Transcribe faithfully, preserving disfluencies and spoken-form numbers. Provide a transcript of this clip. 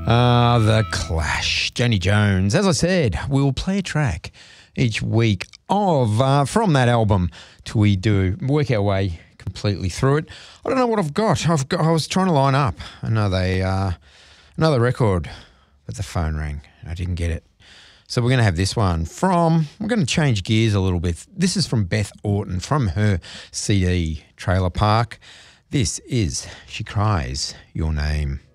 Ah, The Clash, Janie Jones. As I said, we'll play a track each week of uh, from that album till we do work our way completely through it. I don't know what I've got. I've got I was trying to line up another uh, another record, but the phone rang. I didn't get it. So we're going to have this one from, we're going to change gears a little bit. This is from Beth Orton, from her C D, Trailer Park. This is She Cries Your Name.